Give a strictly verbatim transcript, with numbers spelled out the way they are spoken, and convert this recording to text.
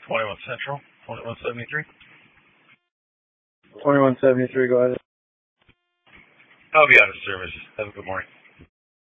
twenty-one Central, twenty-one seventy-three. twenty-one seventy-three, go ahead. I'll be out of service. Have a good morning.